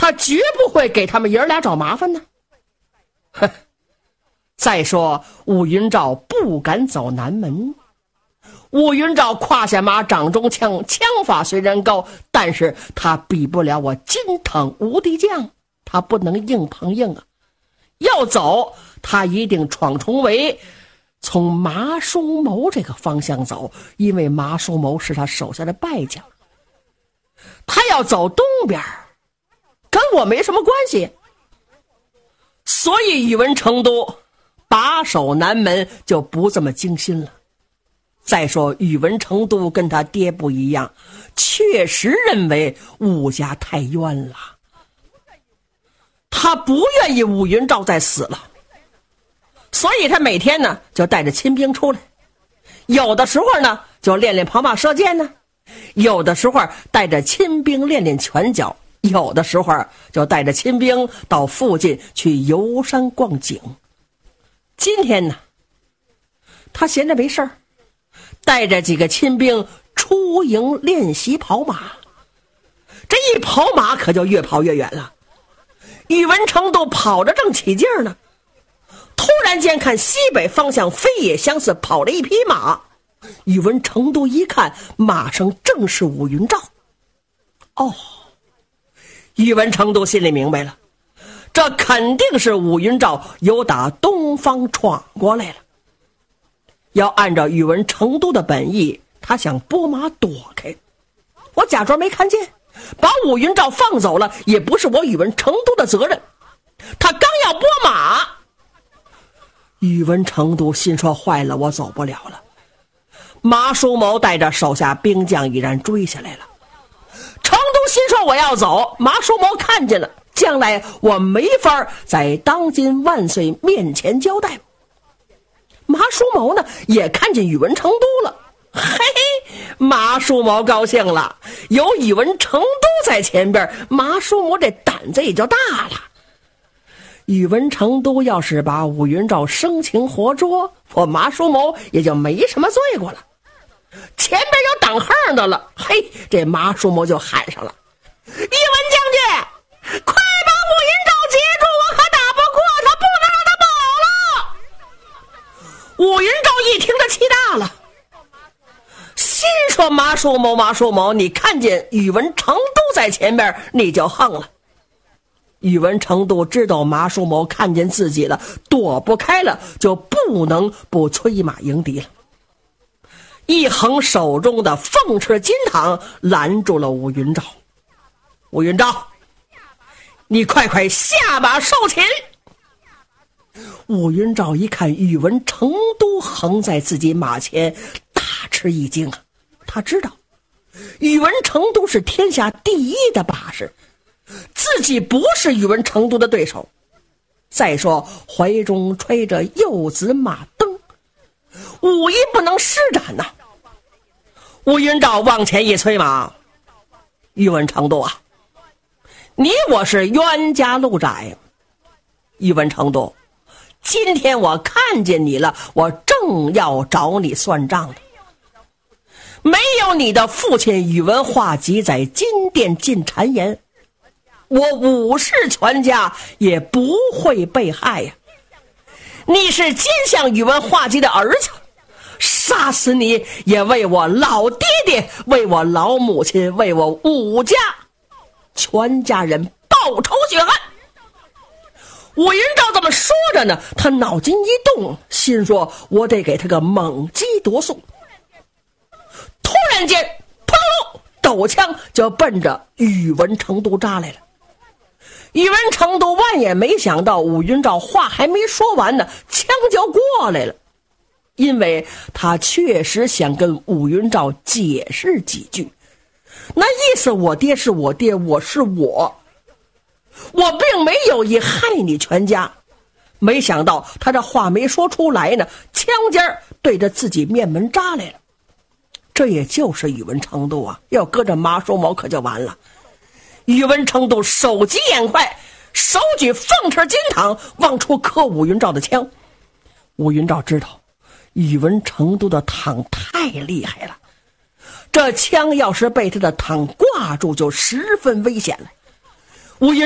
他绝不会给他们爷儿俩找麻烦呢。哼！再说武云照不敢走南门。武云照胯下马，掌中枪，枪法虽然高，但是他比不了我金藤无敌将，他不能硬碰硬啊。要走，他一定闯重围，从麻叔谋这个方向走，因为麻叔谋是他手下的败将。他要走东边，跟我没什么关系。所以宇文成都把守南门就不这么精心了。再说宇文成都跟他爹不一样，确实认为武家太冤了，他不愿意武云照再死了，所以他每天呢就带着亲兵出来，有的时候呢就练练跑马射箭呢，有的时候带着亲兵练练拳脚，有的时候就带着亲兵到附近去游山逛景。今天呢，他闲着没事儿，带着几个亲兵出营练习跑马。这一跑马可就越跑越远了，宇文成都跑着正起劲儿呢，突然间看西北方向飞也相似跑了一匹马。宇文成都一看，马上正是武云照。哦，宇文成都心里明白了，这肯定是武云照由打东方闯过来了。要按照宇文成都的本意，他想拨马躲开，我假装没看见，把武云照放走了也不是我宇文成都的责任。他刚要拨马，宇文成都心说坏了，我走不了了。马叔谋带着手下兵将已然追下来了。成都心说我要走，马叔谋看见了，将来我没法在当今万岁面前交代。马叔谋呢也看见宇文成都了，嘿嘿，马叔谋高兴了，有宇文成都在前边，马叔谋这胆子也就大了。宇文成都要是把武云照生擒活捉，我马叔谋也就没什么罪过了。前边有挡横的了，嘿，这马叔谋就喊上了：宇文将军，快把武云照截住，我可打不过他，不能让他跑了。武云照一听他气大了，心说马叔谋，你看见宇文成都在前边，你就横了。宇文成都知道马叔谋看见自己了，躲不开了，就不能不催马迎敌了。一横手中的凤翅金堂拦住了武云照。武云照，你快下马受擒。武云照一看宇文成都横在自己马前，大吃一惊啊！他知道宇文成都是天下第一的把式，自己不是宇文成都的对手。再说怀中吹着柚子马灯，武艺不能施展呐。武云照往前一催马：宇文成都啊，你我是冤家路窄。宇文成都，今天我看见你了，我正要找你算账的。没有你的父亲宇文化及在金殿进谗言，我武氏全家也不会被害呀。你是奸相宇文化及的儿子，杀死你也为我老爹爹，为我老母亲，为我武家全家人报仇雪恨。武云照这么说着呢，他脑筋一动，心说我得给他个猛击夺速。突然间噗噜，抖枪就奔着宇文成都扎来了。宇文成都万也没想到武云照话还没说完呢，枪就过来了。因为他确实想跟武云照解释几句，那意思我爹是我爹，我是我并没有意害你全家。没想到他这话没说出来呢，枪尖对着自己面门扎来了。这也就是宇文成都啊，要搁着马叔谋可就完了。宇文成都手疾眼快，手举凤翅金堂往出磕武云照的枪。武云照知道宇文成都的躺太厉害了，这枪要是被他的躺挂住就十分危险了。武云